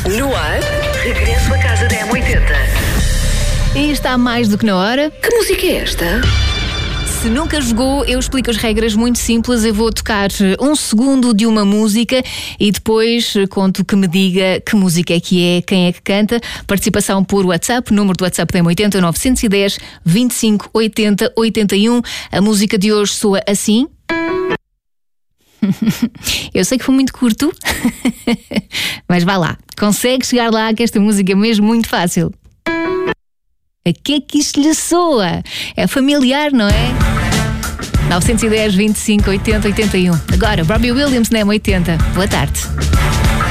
No ar, regresso a casa da M80. E está mais do que na hora. Que música é esta? Se nunca jogou, eu explico as regras muito simples. Eu vou tocar um segundo de uma música e depois conto que me diga que música é que é, quem é que canta. Participação por WhatsApp, número do WhatsApp da M80 910 25 80 81. A música de hoje soa assim. Eu sei que foi muito curto, mas vá lá, consegue chegar lá que esta música é mesmo muito fácil. A que é que isto lhe soa? É familiar, não é? 910 25 80 81. Agora, Robbie Williams na M80. Boa tarde.